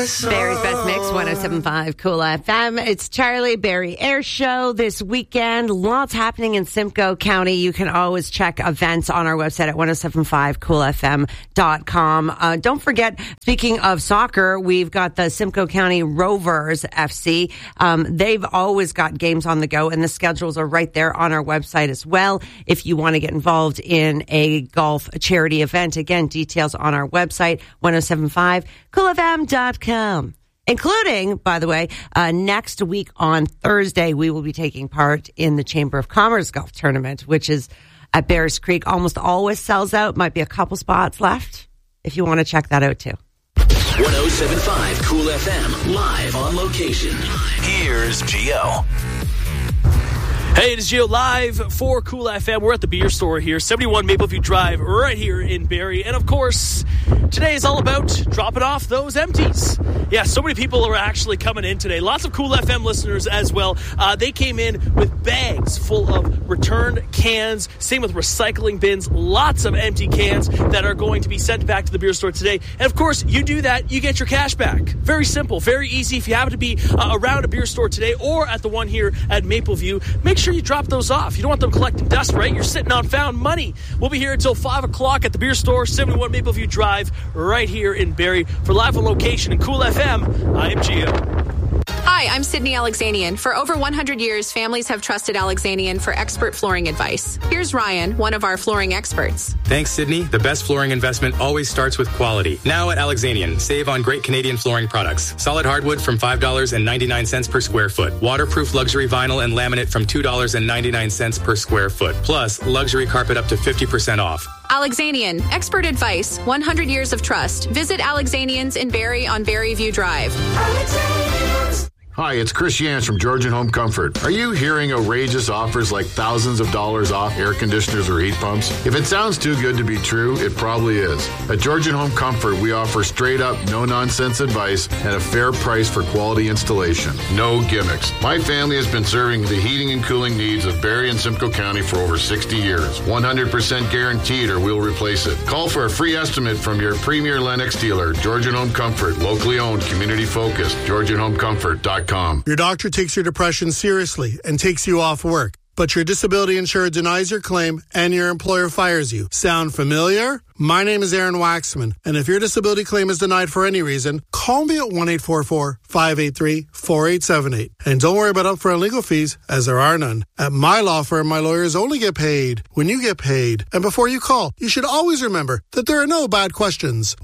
Barry's Best Mix, 107.5 Cool FM. It's Charlie Barry Air Show this weekend. Lots happening in Simcoe County. You can always check events on our website at 1075coolfm.com. Don't forget, speaking of soccer, we've got the Simcoe County Rovers FC. They've always got games on the go, and the schedules are right there on our website as well. If you want to get involved in a golf charity event, again, details on our website, 1075coolfm.com. Including, by the way, next week on Thursday, we will be taking part in the Chamber of Commerce Golf Tournament, which is at Bears Creek. Almost always sells out. Might be a couple spots left if you want to check that out too. 1075 Cool FM, live on location. Here's Gio. Hey, it is Gio live for Cool FM. We're at the beer store here, 71 Mapleview Drive, right here in Barrie. And of course, today is all about dropping off those empties. Yeah, so many people are actually coming in today. Lots of Cool FM listeners as well. They came in with bags full of returned cans. Same with recycling bins. Lots of empty cans that are going to be sent back to the beer store today. And of course, you do that, you get your cash back. Very simple, very easy. If you happen to be around a beer store today or at the one here at Mapleview, make sure you drop those off. You don't want them collecting dust, right? You're sitting on found money. We'll be here until 5 o'clock at the beer store, 71 Mapleview Drive, right here in Barrie. For live on location in Cool FM, I am Gio. Hi, I'm Sydney Alexanian. For over 100 years, families have trusted Alexanian for expert flooring advice. Here's Ryan, one of our flooring experts. Thanks, Sydney. The best flooring investment always starts with quality. Now at Alexanian, save on great Canadian flooring products. Solid hardwood from $5.99 per square foot. Waterproof luxury vinyl and laminate from $2.99 per square foot. Plus, luxury carpet up to 50% off. Alexanian, expert advice, 100 years of trust. Visit Alexanians in Barrie on Barrieview Drive. Hi, it's Chris Yance from Georgian Home Comfort. Are you hearing outrageous offers like thousands of dollars off air conditioners or heat pumps? If it sounds too good to be true, it probably is. At Georgian Home Comfort, we offer straight up, no-nonsense advice and a fair price for quality installation. No gimmicks. My family has been serving the heating and cooling needs of Barrie and Simcoe County for over 60 years. 100% guaranteed or we'll replace it. Call for a free estimate from your premier Lennox dealer, Georgian Home Comfort, locally owned, community focused, GeorgianHomeComfort.com. Your doctor takes your depression seriously and takes you off work, but your disability insurer denies your claim and your employer fires you. Sound familiar? My name is Aaron Waxman, and if your disability claim is denied for any reason, call me at 1-844-583-4878. And don't worry about upfront legal fees, as there are none. At my law firm, my lawyers only get paid when you get paid. And before you call, you should always remember that there are no bad questions.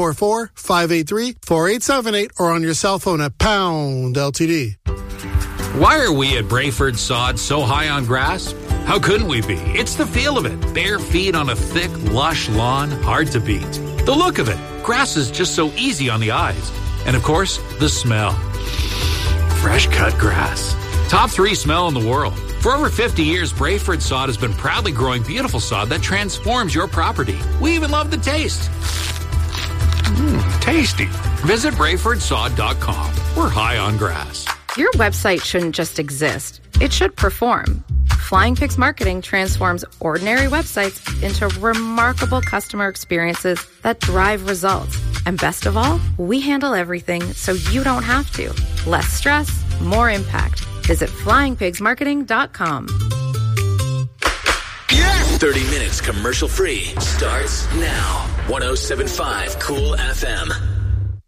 1-844-583-4878 or on your cell phone at pound LTD. Why are we at Brayford Sod so high on grass? How couldn't we be? It's the feel of it. Bare feet on a thick, lush lawn, hard to beat. The look of it. Grass is just so easy on the eyes. And of course, the smell. Fresh cut grass. Top 3 smell in the world. For over 50 years, Brayford Sod has been proudly growing beautiful sod that transforms your property. We even love the taste. Tasty. Visit BrayfordSod.com. We're high on grass. Your website shouldn't just exist. It should perform. Flying Pigs Marketing transforms ordinary websites into remarkable customer experiences that drive results. And best of all, we handle everything so you don't have to. Less stress, more impact. Visit flyingpigsmarketing.com. 30 minutes commercial free starts now. 1075 Cool FM.